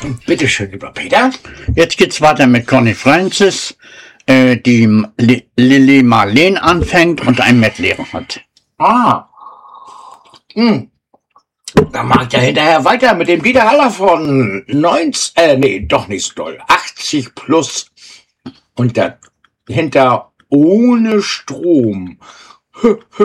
Bitte schön, lieber Peter. Jetzt geht's weiter mit Conny Francis, die Lili Marleen anfängt und ein Medley hat. Dann macht er hinterher weiter mit dem Dieter Haller von 90, doch nicht so doll, 80 plus. Und dahinter ohne Strom.